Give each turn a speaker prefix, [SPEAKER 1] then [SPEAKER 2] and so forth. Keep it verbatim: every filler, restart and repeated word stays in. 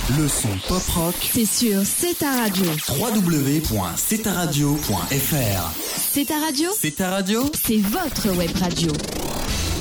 [SPEAKER 1] Le son pop-rock,
[SPEAKER 2] c'est sur C'est ta radio.
[SPEAKER 1] w w w point c'est ta radio point f r.
[SPEAKER 2] C'est ta radio,
[SPEAKER 1] C'est ta radio,
[SPEAKER 2] c'est votre web radio.